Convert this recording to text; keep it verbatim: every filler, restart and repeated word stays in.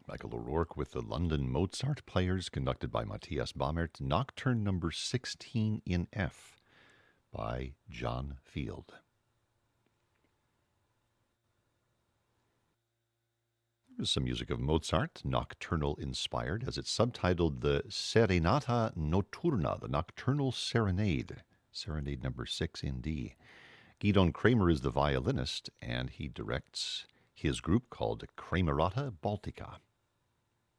Michael O'Rourke with the London Mozart Players, conducted by Matthias Baumert, Nocturne number sixteen in F by John Field. There's some music of Mozart, nocturnal inspired, as it's subtitled the Serenata Notturna, the Nocturnal Serenade, Serenade number six in D. Gidon Kramer is the violinist, and he directs his group called Kramerata Baltica.